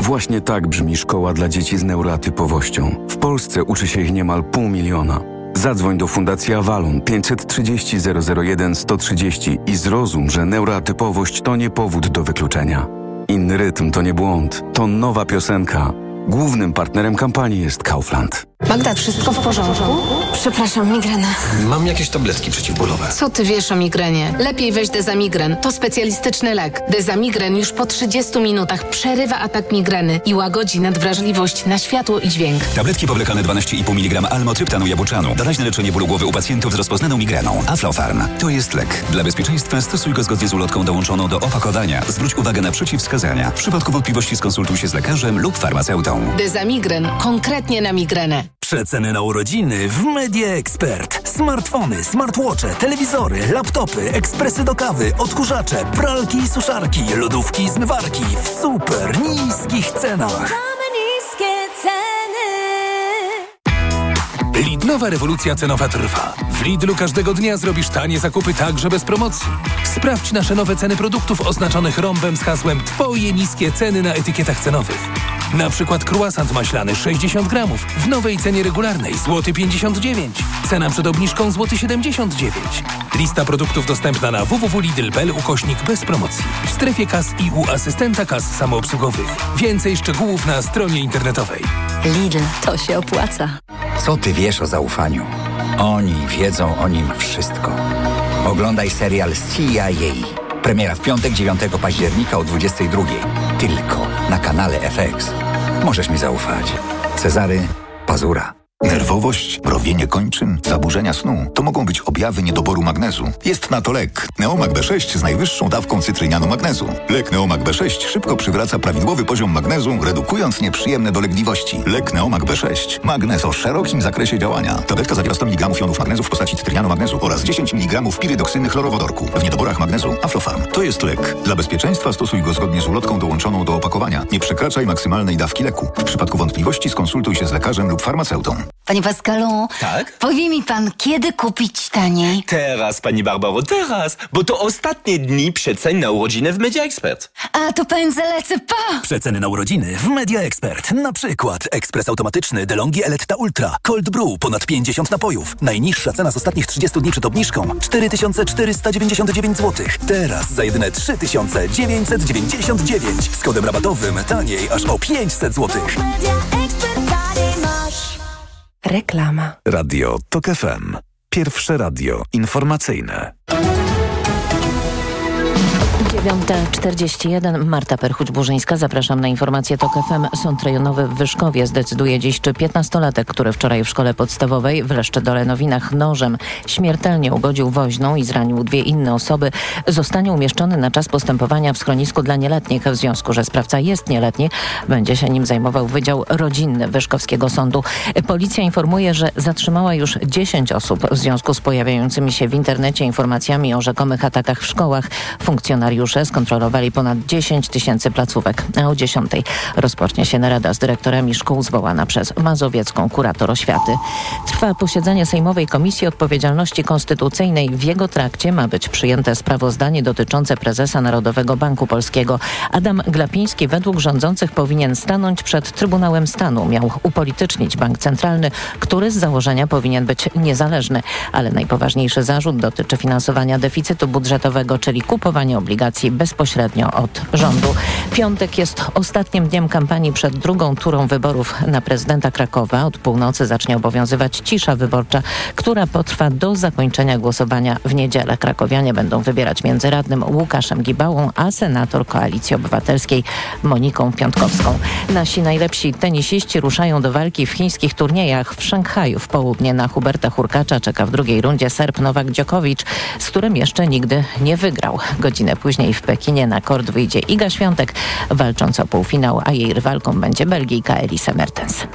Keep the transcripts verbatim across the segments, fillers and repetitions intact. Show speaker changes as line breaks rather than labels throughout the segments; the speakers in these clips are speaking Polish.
Właśnie tak brzmi szkoła dla dzieci z neuroatypowością. W Polsce uczy się ich niemal pół miliona. Zadzwoń do Fundacji Avalon pięćset trzydzieści zero zero jeden sto trzydzieści i zrozum, że neuroatypowość to nie powód do wykluczenia. Inny rytm to nie błąd, to nowa piosenka. Głównym partnerem kampanii jest Kaufland.
Magda, wszystko w porządku? Przepraszam, migrena.
Mam jakieś tabletki przeciwbólowe.
Co ty wiesz o migrenie? Lepiej weź Dezamigren. To specjalistyczny lek. Dezamigren już po trzydziestu minutach przerywa atak migreny i łagodzi nadwrażliwość na światło i dźwięk.
Tabletki powlekane dwanaście i pół miligrama almotryptanu jabłczanu. Doraźne leczenie bólu głowy u pacjentów z rozpoznaną migreną. Aflofarm. To jest lek. Dla bezpieczeństwa stosuj go zgodnie z ulotką dołączoną do opakowania. Zwróć uwagę na przeciwwskazania. W przypadku wątpliwości skonsultuj się z lekarzem lub farmaceutą.
Dezamigren. Konkretnie na migrenę.
Przeceny na urodziny w Media Expert. Smartfony, smartwatche, telewizory, laptopy, ekspresy do kawy, odkurzacze, pralki i suszarki, lodówki i zmywarki w super niskich cenach.
Mamy niskie ceny.
Lidlowa rewolucja cenowa trwa. W Lidlu każdego dnia zrobisz tanie zakupy także bez promocji. Sprawdź nasze nowe ceny produktów oznaczonych rąbem z hasłem Twoje niskie ceny na etykietach cenowych. Na przykład croissant maślany sześćdziesiąt gramów w nowej cenie regularnej złoty pięćdziesiąt dziewięć. Cena przed obniżką złoty siedemdziesiąt dziewięć. Lista produktów dostępna na w w w kropka lidl kropka p l ukośnik bez promocji. W strefie kas i u asystenta kas samoobsługowych. Więcej szczegółów na stronie internetowej.
Lidl, to się opłaca.
Co ty wiesz o zaufaniu? Oni wiedzą o nim wszystko. Oglądaj serial C I A. Premiera w piątek, dziewiątego października o dwudziestej drugiej. Tylko na kanale F X. Możesz mi zaufać. Cezary Pazura.
Nerwowość, mrowienie kończyn, zaburzenia snu to mogą być objawy niedoboru magnezu. Jest na to lek Neomag B sześć z najwyższą dawką cytrynianu magnezu. Lek Neomag B sześć szybko przywraca prawidłowy poziom magnezu, redukując nieprzyjemne dolegliwości. Lek Neomag B sześć. Magnez o szerokim zakresie działania. Tabletka zawiera sto miligramów jonów magnezu w postaci cytrynianu magnezu oraz dziesięć miligramów pirydoksyny chlorowodorku. W niedoborach magnezu Aflofarm. To jest lek. Dla bezpieczeństwa stosuj go zgodnie z ulotką dołączoną do opakowania. Nie przekraczaj maksymalnej dawki leku. W przypadku wątpliwości skonsultuj się z lekarzem lub farmaceutą.
Panie Pascalu,
tak?
Powie mi pan, kiedy kupić taniej?
Teraz, pani Barbaro, teraz, bo to ostatnie dni przecen na urodziny w Media Expert.
A to pędzę lecę, pa!
Przeceny na urodziny w Media Expert. Na przykład ekspres automatyczny DeLonghi Eletta Ultra, Cold Brew, ponad pięćdziesiąt napojów. Najniższa cena z ostatnich trzydziestu dni przed obniżką cztery tysiące czterysta dziewięćdziesiąt dziewięć złotych. Teraz za jedyne trzy tysiące dziewięćset dziewięćdziesiąt dziewięć. Z kodem rabatowym taniej aż o pięćset złotych.
Media Expert, taniej masz.
Reklama.
Radio TOK F M. Pierwsze radio informacyjne.
dziewiąta czterdzieści jeden. Marta Perchuć-Burzyńska. Zapraszam na informację TOK F M. Sąd rejonowy w Wyszkowie zdecyduje dziś, czy piętnastolatek, który wczoraj w szkole podstawowej w Leszczydole-Nowinach nożem śmiertelnie ugodził woźną i zranił dwie inne osoby, zostanie umieszczony na czas postępowania w schronisku dla nieletnich. W związku, że sprawca jest nieletni, będzie się nim zajmował Wydział Rodzinny Wyszkowskiego Sądu. Policja informuje, że zatrzymała już dziesięć osób w związku z pojawiającymi się w internecie informacjami o rzekomych atakach w szkołach. Funkcjonariusze skontrolowali ponad dziesięć tysięcy placówek. A o dziesiątej rozpocznie się narada z dyrektorami szkół zwołana przez mazowiecką kurator oświaty. Trwa posiedzenie Sejmowej Komisji Odpowiedzialności Konstytucyjnej. W jego trakcie ma być przyjęte sprawozdanie dotyczące prezesa Narodowego Banku Polskiego. Adam Glapiński według rządzących powinien stanąć przed Trybunałem Stanu. Miał upolitycznić bank centralny, który z założenia powinien być niezależny. Ale najpoważniejszy zarzut dotyczy finansowania deficytu budżetowego, czyli kupowania obligacji bezpośrednio od rządu. Piątek jest ostatnim dniem kampanii przed drugą turą wyborów na prezydenta Krakowa. Od północy zacznie obowiązywać cisza wyborcza, która potrwa do zakończenia głosowania w niedzielę. Krakowianie będą wybierać między radnym Łukaszem Gibałą, a senator Koalicji Obywatelskiej Moniką Piątkowską. Nasi najlepsi tenisiści ruszają do walki w chińskich turniejach. W Szanghaju w południe na Huberta Hurkacza czeka w drugiej rundzie Serb Nowak Djokovic, z którym jeszcze nigdy nie wygrał. Godzinę później w Pekinie na kort wyjdzie Iga Świątek, walcząc o półfinał, a jej rywalką będzie Belgijka Elise Mertens.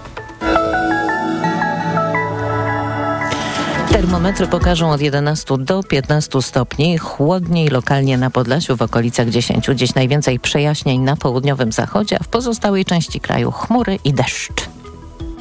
Termometry pokażą od jedenastu do piętnastu stopni. Chłodniej lokalnie na Podlasiu w okolicach dziesięciu. Dziś najwięcej przejaśnień na południowym zachodzie, a w pozostałej części kraju chmury i deszcz.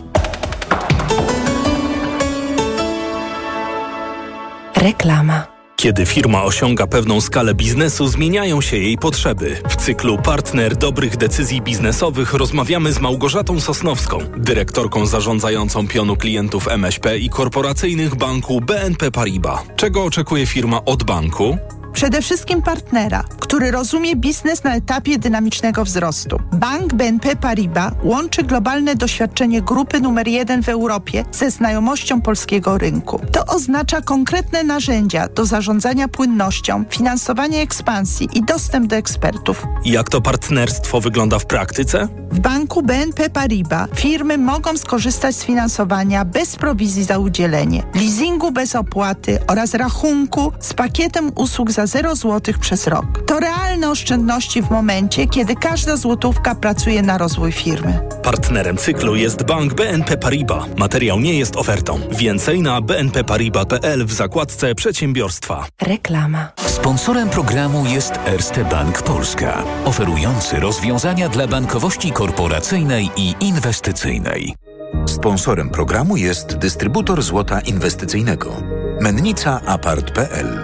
Reklama.
Kiedy firma osiąga pewną skalę biznesu, zmieniają się jej potrzeby. W cyklu Partner dobrych decyzji biznesowych rozmawiamy z Małgorzatą Sosnowską, dyrektorką zarządzającą pionu klientów M S P i korporacyjnych banku B N P Paribas. Czego oczekuje firma od banku?
Przede wszystkim partnera, który rozumie biznes na etapie dynamicznego wzrostu. Bank B N P Paribas łączy globalne doświadczenie grupy numer jeden w Europie ze znajomością polskiego rynku. To oznacza konkretne narzędzia do zarządzania płynnością, finansowania ekspansji i dostęp do ekspertów.
Jak to partnerstwo wygląda w praktyce?
W banku B N P Paribas firmy mogą skorzystać z finansowania bez prowizji za udzielenie, leasingu bez opłaty oraz rachunku z pakietem usług za zero złotych przez rok. To realne oszczędności w momencie, kiedy każda złotówka pracuje na rozwój firmy.
Partnerem cyklu jest bank B N P Paribas. Materiał nie jest ofertą. Więcej na b n p paribas kropka p l w zakładce przedsiębiorstwa.
Reklama.
Sponsorem programu jest Erste Bank Polska, oferujący rozwiązania dla bankowości korporacyjnej i inwestycyjnej.
Sponsorem programu jest dystrybutor złota inwestycyjnego Mennica Apart kropka p l.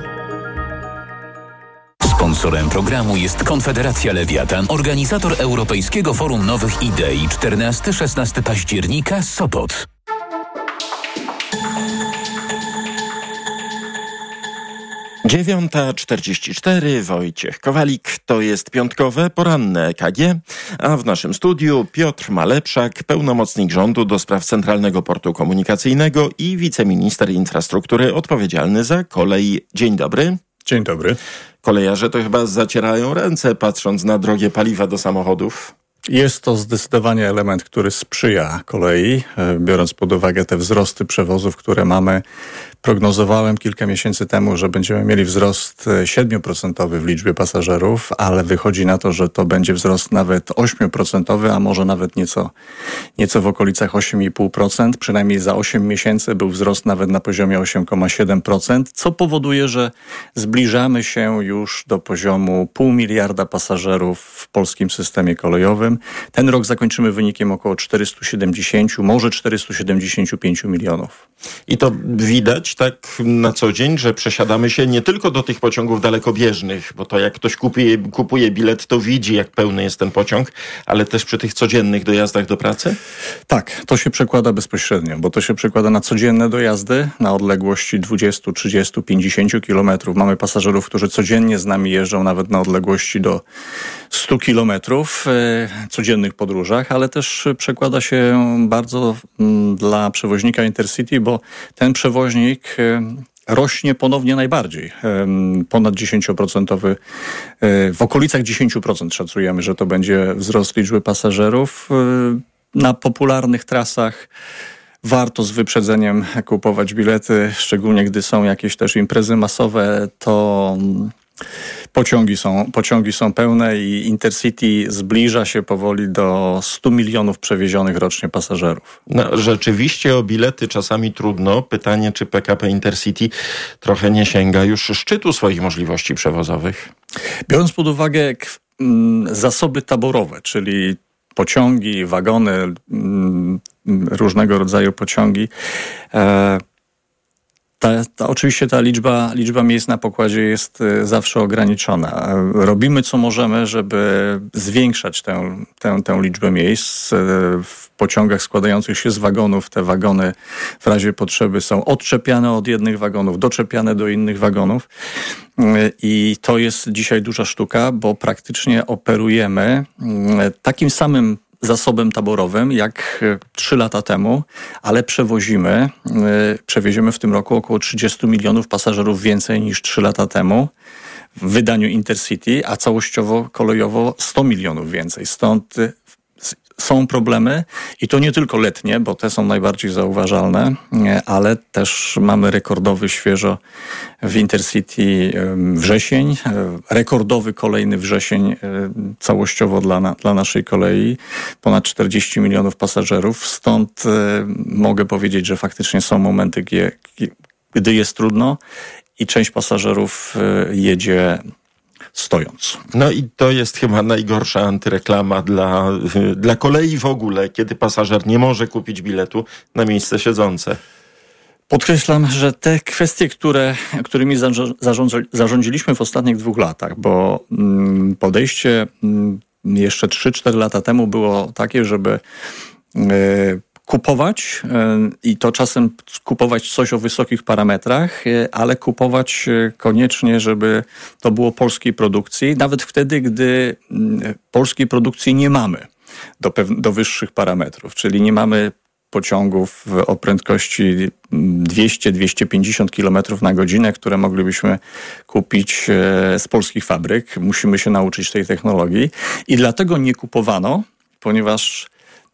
Sponsorem programu jest Konfederacja Lewiatan, organizator Europejskiego Forum Nowych Idei czternastego do szesnastego października, Sopot.
dziewiąta czterdzieści cztery, Wojciech Kowalik, to jest piątkowe, poranne E K G, a w naszym studiu Piotr Malepszak, pełnomocnik rządu do spraw Centralnego Portu Komunikacyjnego i wiceminister infrastruktury odpowiedzialny za kolej. Dzień dobry.
Dzień dobry.
Kolejarze to chyba zacierają ręce, patrząc na drogie paliwa do samochodów.
Jest to zdecydowanie element, który sprzyja kolei, biorąc pod uwagę te wzrosty przewozów, które mamy. Prognozowałem kilka miesięcy temu, że będziemy mieli wzrost siedem procent w liczbie pasażerów, ale wychodzi na to, że to będzie wzrost nawet osiem procent, a może nawet nieco, nieco w okolicach osiem i pół procent. Przynajmniej za osiem miesięcy był wzrost nawet na poziomie osiem przecinek siedem procent, co powoduje, że zbliżamy się już do poziomu pół miliarda pasażerów w polskim systemie kolejowym. Ten rok zakończymy wynikiem około czterysta siedemdziesiąt, może czterysta siedemdziesiąt pięć milionów.
I to widać tak na co dzień, że przesiadamy się nie tylko do tych pociągów dalekobieżnych, bo to jak ktoś kupuje, kupuje bilet, to widzi, jak pełny jest ten pociąg, ale też przy tych codziennych dojazdach do pracy?
Tak, to się przekłada bezpośrednio, bo to się przekłada na codzienne dojazdy na odległości dwadzieścia, trzydzieści, pięćdziesiąt kilometrów. Mamy pasażerów, którzy codziennie z nami jeżdżą nawet na odległości do stu kilometrów w codziennych podróżach, ale też przekłada się bardzo m, dla przewoźnika Intercity, bo ten przewoźnik rośnie ponownie najbardziej. Ponad dziesięć procent, w okolicach dziesięć procent szacujemy, że to będzie wzrost liczby pasażerów. Na popularnych trasach warto z wyprzedzeniem kupować bilety, szczególnie gdy są jakieś też imprezy masowe, to Pociągi są, pociągi są pełne i Intercity zbliża się powoli do stu milionów przewiezionych rocznie pasażerów.
No, rzeczywiście o bilety czasami trudno. Pytanie, czy P K P Intercity trochę nie sięga już szczytu swoich możliwości przewozowych?
Biorąc pod uwagę k- m, zasoby taborowe, czyli pociągi, wagony, m, różnego rodzaju pociągi, e, Ta, ta, oczywiście ta liczba, liczba miejsc na pokładzie jest zawsze ograniczona. Robimy co możemy, żeby zwiększać tę, tę, tę liczbę miejsc. W pociągach składających się z wagonów te wagony w razie potrzeby są odczepiane od jednych wagonów, doczepiane do innych wagonów. I to jest dzisiaj duża sztuka, bo praktycznie operujemy takim samym zasobem taborowym jak trzy lata temu, ale przewozimy, przewieziemy w tym roku około trzydzieści milionów pasażerów więcej niż trzy lata temu w wydaniu Intercity, a całościowo kolejowo sto milionów więcej. Stąd są problemy i to nie tylko letnie, bo te są najbardziej zauważalne, ale też mamy rekordowy świeżo w Intercity wrzesień, rekordowy kolejny wrzesień całościowo dla, na, dla naszej kolei, ponad czterdzieści milionów pasażerów, stąd mogę powiedzieć, że faktycznie są momenty, gdzie, gdy jest trudno i część pasażerów jedzie stojąc.
No i to jest chyba najgorsza antyreklama dla, dla kolei w ogóle, kiedy pasażer nie może kupić biletu na miejsce siedzące.
Podkreślam, że te kwestie, które, którymi zarządza, zarządziliśmy w ostatnich dwóch latach, bo mm, podejście mm, jeszcze trzy cztery lata temu było takie, żeby y, kupować y, i to czasem kupować coś o wysokich parametrach, y, ale kupować y, koniecznie, żeby to było polskiej produkcji, nawet wtedy, gdy y, polskiej produkcji nie mamy do, pew- do wyższych parametrów, czyli nie mamy pociągów o prędkości dwieście do dwustu pięćdziesięciu kilometrów na godzinę, które moglibyśmy kupić z polskich fabryk. Musimy się nauczyć tej technologii i dlatego nie kupowano, ponieważ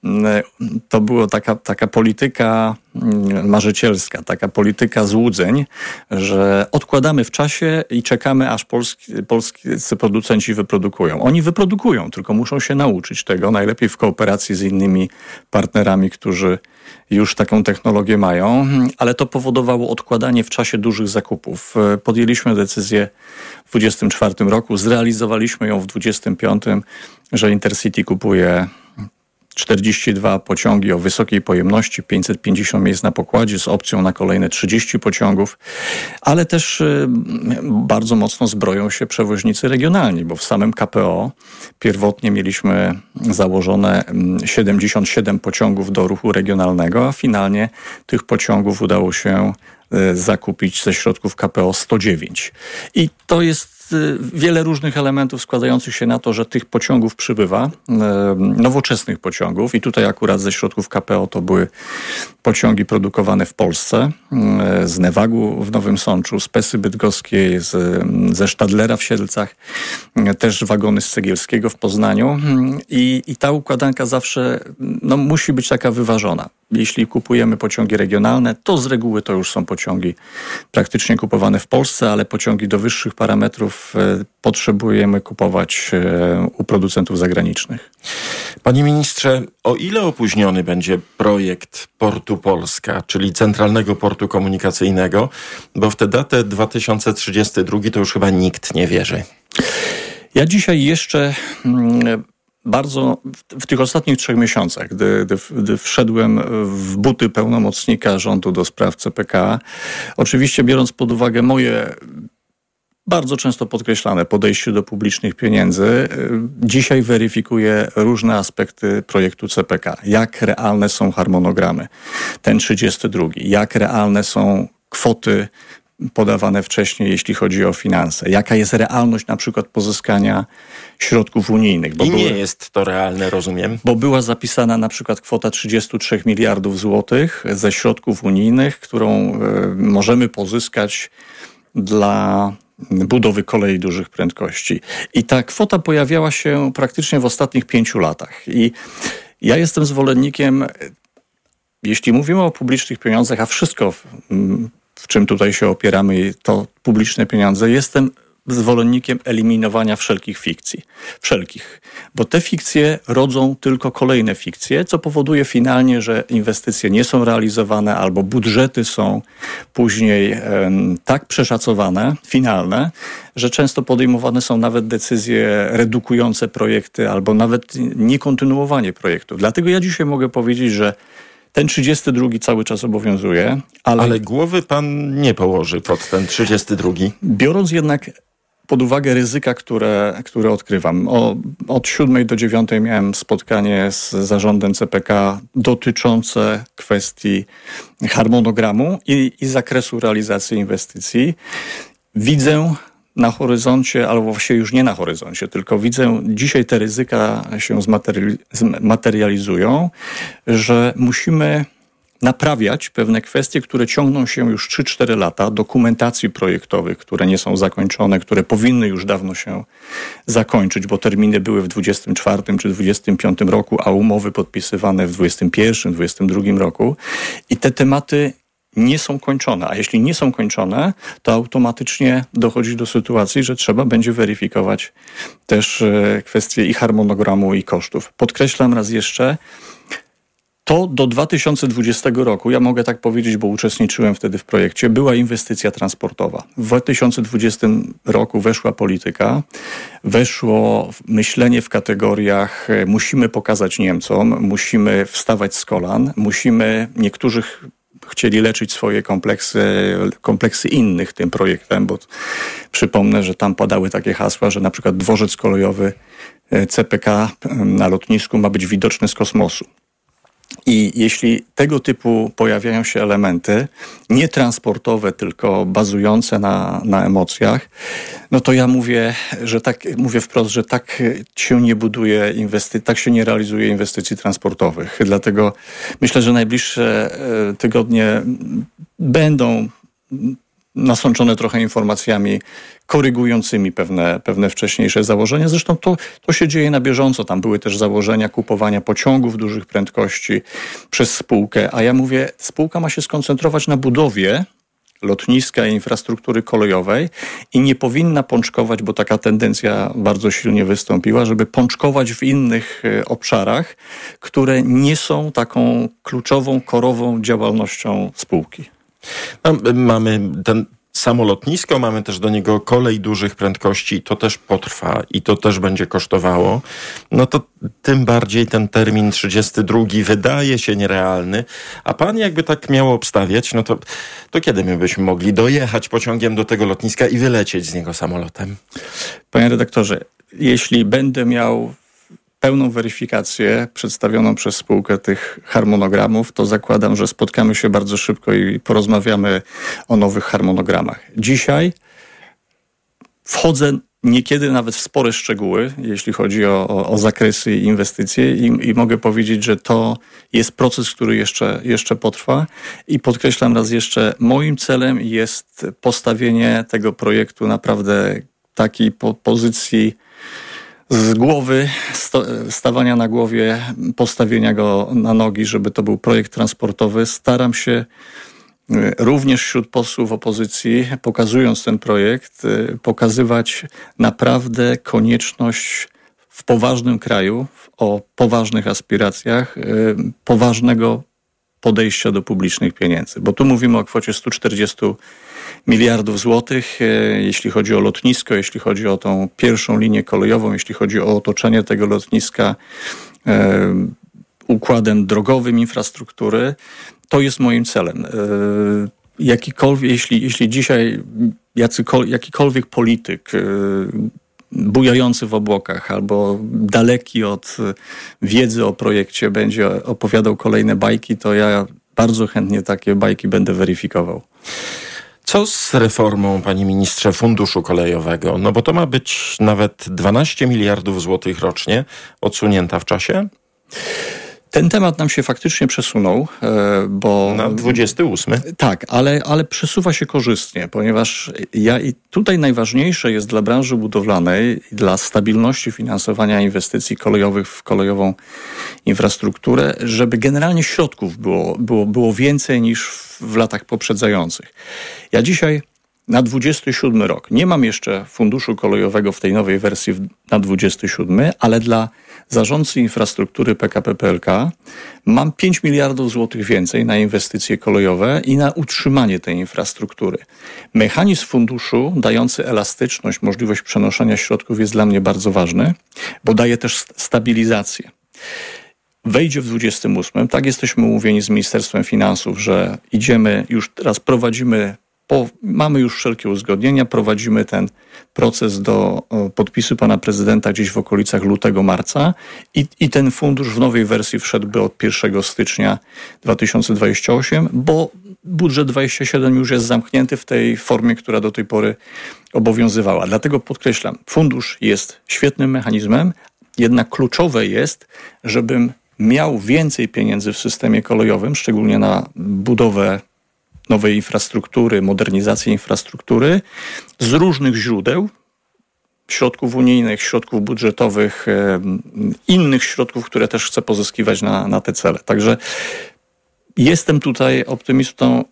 to była taka, taka polityka marzycielska, taka polityka złudzeń, że odkładamy w czasie i czekamy, aż polski, polscy producenci wyprodukują. Oni wyprodukują, tylko muszą się nauczyć tego, najlepiej w kooperacji z innymi partnerami, którzy już taką technologię mają, ale to powodowało odkładanie w czasie dużych zakupów. Podjęliśmy decyzję w dwudziestym czwartym roku, zrealizowaliśmy ją w dwudziestym piątym, że Intercity kupuje czterdzieści dwa pociągi o wysokiej pojemności, pięćset pięćdziesiąt miejsc na pokładzie z opcją na kolejne trzydzieści pociągów, ale też bardzo mocno zbroją się przewoźnicy regionalni, bo w samym K P O pierwotnie mieliśmy założone siedemdziesiąt siedem pociągów do ruchu regionalnego, a finalnie tych pociągów udało się zakupić ze środków K P O sto dziewięć. I to jest wiele różnych elementów składających się na to, że tych pociągów przybywa, nowoczesnych pociągów i tutaj akurat ze środków K P O to były pociągi produkowane w Polsce, z Newagu w Nowym Sączu, z Pesy Bydgoskiej, z, ze Stadlera w Siedlcach, też wagony z Cegielskiego w Poznaniu i, i ta układanka zawsze no, musi być taka wyważona. Jeśli kupujemy pociągi regionalne, to z reguły to już są pociągi praktycznie kupowane w Polsce, ale pociągi do wyższych parametrów potrzebujemy kupować u producentów zagranicznych.
Panie ministrze, o ile opóźniony będzie projekt Portu Polska, czyli Centralnego Portu Komunikacyjnego, bo w tę datę dwa tysiące trzydziesty drugi to już chyba nikt nie wierzy.
Ja dzisiaj jeszcze bardzo w tych ostatnich trzech miesiącach, gdy, gdy, gdy wszedłem w buty pełnomocnika rządu do spraw C P K, oczywiście biorąc pod uwagę moje bardzo często podkreślane podejście do publicznych pieniędzy, dzisiaj weryfikuję różne aspekty projektu C P K. Jak realne są harmonogramy, ten trzydziesty drugi, jak realne są kwoty podawane wcześniej, jeśli chodzi o finanse. Jaka jest realność na przykład pozyskania środków unijnych.
Bo I nie były, jest to realne, rozumiem.
Bo była zapisana na przykład kwota trzydzieści trzy miliardów złotych ze środków unijnych, którą y, możemy pozyskać dla budowy kolei dużych prędkości. I ta kwota pojawiała się praktycznie w ostatnich pięciu latach. I ja jestem zwolennikiem, jeśli mówimy o publicznych pieniądzach, a wszystko w, w czym tutaj się opieramy, to publiczne pieniądze, jestem zwolennikiem eliminowania wszelkich fikcji. Wszelkich. Bo te fikcje rodzą tylko kolejne fikcje, co powoduje finalnie, że inwestycje nie są realizowane albo budżety są później um, tak przeszacowane, finalne, że często podejmowane są nawet decyzje redukujące projekty albo nawet niekontynuowanie projektu. Dlatego ja dzisiaj mogę powiedzieć, że ten trzydziesty drugi cały czas obowiązuje. Ale,
ale głowy pan nie położy pod ten trzydziesty drugi.
Biorąc jednak pod uwagę ryzyka, które, które odkrywam. O, od siódmej do dziewiątej miałem spotkanie z zarządem C P K dotyczące kwestii harmonogramu i, i zakresu realizacji inwestycji. Widzę na horyzoncie, albo właściwie już nie na horyzoncie, tylko widzę, dzisiaj te ryzyka się zmaterializują, że musimy naprawiać pewne kwestie, które ciągną się już trzy cztery lata, dokumentacji projektowych, które nie są zakończone, które powinny już dawno się zakończyć, bo terminy były w dwudziestym czwartym czy dwudziestym piątym roku, a umowy podpisywane w dwudziestym pierwszym, dwudziestym drugim roku. I te tematy nie są kończone, a jeśli nie są kończone, to automatycznie dochodzi do sytuacji, że trzeba będzie weryfikować też kwestie i harmonogramu, i kosztów. Podkreślam raz jeszcze, to do dwa tysiące dwudziestego roku, ja mogę tak powiedzieć, bo uczestniczyłem wtedy w projekcie, była inwestycja transportowa. W dwa tysiące dwudziestym roku weszła polityka, weszło myślenie w kategoriach musimy pokazać Niemcom, musimy wstawać z kolan, musimy niektórych chcieli leczyć swoje kompleksy, kompleksy innych tym projektem, bo przypomnę, że tam padały takie hasła, że na przykład dworzec kolejowy C P K na lotnisku ma być widoczny z kosmosu. I jeśli tego typu pojawiają się elementy, nie transportowe, tylko bazujące na, na emocjach, no to ja mówię, że tak, mówię wprost, że tak się nie buduje inwestycji, tak się nie realizuje inwestycji transportowych. Dlatego myślę, że najbliższe tygodnie będą nasączone trochę informacjami korygującymi pewne, pewne wcześniejsze założenia. Zresztą to, to się dzieje na bieżąco. Tam były też założenia kupowania pociągów dużych prędkości przez spółkę. A ja mówię, spółka ma się skoncentrować na budowie lotniska i infrastruktury kolejowej i nie powinna pączkować, bo taka tendencja bardzo silnie wystąpiła, żeby pączkować w innych obszarach, które nie są taką kluczową, korową działalnością spółki.
Mamy ten samo lotnisko, mamy też do niego kolej dużych prędkości, to też potrwa i to też będzie kosztowało. No to tym bardziej ten termin trzydziesty drugi wydaje się nierealny, a pan jakby tak miał obstawiać, no to, to kiedy my byśmy mogli dojechać pociągiem do tego lotniska i wylecieć z niego samolotem?
Panie redaktorze, jeśli będę miał pełną weryfikację przedstawioną przez spółkę tych harmonogramów, to zakładam, że spotkamy się bardzo szybko i porozmawiamy o nowych harmonogramach. Dzisiaj wchodzę niekiedy nawet w spore szczegóły, jeśli chodzi o, o, o zakresy i inwestycje i, i mogę powiedzieć, że to jest proces, który jeszcze, jeszcze potrwa i podkreślam raz jeszcze, moim celem jest postawienie tego projektu naprawdę takiej po, pozycji z głowy, stawania na głowie, postawienia go na nogi, żeby to był projekt transportowy. Staram się również wśród posłów opozycji, pokazując ten projekt, pokazywać naprawdę konieczność w poważnym kraju, o poważnych aspiracjach, poważnego podejścia do publicznych pieniędzy. Bo tu mówimy o kwocie stu czterdziestu miliardów złotych, jeśli chodzi o lotnisko, jeśli chodzi o tą pierwszą linię kolejową, jeśli chodzi o otoczenie tego lotniska e, układem drogowym infrastruktury, to jest moim celem. E, jakikolwiek, jeśli, jeśli dzisiaj jacykol, jakikolwiek polityk e, bujający w obłokach albo daleki od wiedzy o projekcie będzie opowiadał kolejne bajki, to ja bardzo chętnie takie bajki będę weryfikował.
Co z reformą, panie ministrze, funduszu kolejowego? No bo to ma być nawet dwanaście miliardów złotych rocznie, odsunięta w czasie?
Ten temat nam się faktycznie przesunął, bo...
Na dwudziesty ósmy.
Tak, ale, ale przesuwa się korzystnie, ponieważ ja i tutaj najważniejsze jest dla branży budowlanej i dla stabilności finansowania inwestycji kolejowych w kolejową infrastrukturę, żeby generalnie środków było, było, było więcej niż w latach poprzedzających. Ja dzisiaj na dwudziesty siódmy rok nie mam jeszcze funduszu kolejowego w tej nowej wersji na dwudziesty siódmy, ale dla zarządcy infrastruktury P K P P L K mam pięć miliardów złotych więcej na inwestycje kolejowe i na utrzymanie tej infrastruktury. Mechanizm funduszu dający elastyczność, możliwość przenoszenia środków jest dla mnie bardzo ważny, bo daje też stabilizację. Wejdzie w dwudziestym ósmym, tak jesteśmy umówieni z Ministerstwem Finansów, że idziemy, już teraz prowadzimy, po, mamy już wszelkie uzgodnienia, prowadzimy ten proces do o, podpisu pana prezydenta gdzieś w okolicach lutego, marca i, i ten fundusz w nowej wersji wszedłby od pierwszego stycznia dwa tysiące dwudziestego ósmego, bo budżet dwudziesty siódmy już jest zamknięty w tej formie, która do tej pory obowiązywała. Dlatego podkreślam, fundusz jest świetnym mechanizmem, jednak kluczowe jest, żebym miał więcej pieniędzy w systemie kolejowym, szczególnie na budowę nowej infrastruktury, modernizację infrastruktury z różnych źródeł, środków unijnych, środków budżetowych, innych środków, które też chcę pozyskiwać na, na te cele. Także jestem tutaj optymistą